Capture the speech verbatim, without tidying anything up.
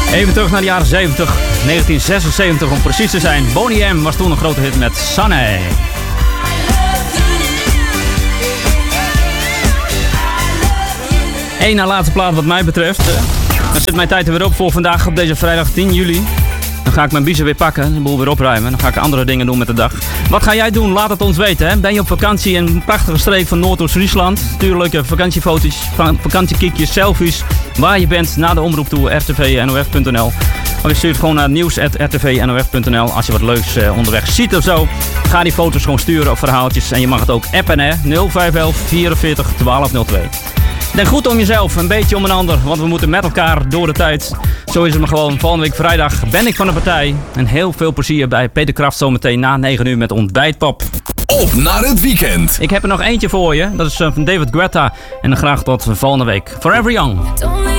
Even terug naar de jaren zeventig, negentien zesenzeventig om precies te zijn. Boney M was toen een grote hit met Sunny. Eén na laatste plaat wat mij betreft. Dan zit mijn tijd er weer op voor vandaag op deze vrijdag tien juli. Dan ga ik mijn biezen weer pakken, de boel weer opruimen. Dan ga ik andere dingen doen met de dag. Wat ga jij doen? Laat het ons weten. Hè? Ben je op vakantie in een prachtige streek van Noordoost-Friesland? Stuur leuke vakantiefoto's, vakantiekiekjes, selfies. Waar je bent, naar de omroep toe, r t v n o f punt n l. Of je stuurt gewoon naar nieuws at r t v n o f punt n l. Als je wat leuks uh, onderweg ziet of zo, ga die foto's gewoon sturen of verhaaltjes. En je mag het ook appen, hè? nul vijf elf vierenveertig twaalf nul twee. Denk goed om jezelf, een beetje om een ander, want we moeten met elkaar door de tijd. Zo is het maar gewoon. Volgende week vrijdag ben ik van de partij. En heel veel plezier bij Peter Kraft zometeen na negen uur met Ontbijtpap. Op naar het weekend. Ik heb er nog eentje voor je. Dat is van David Guetta. En dan graag tot volgende week. Forever Young.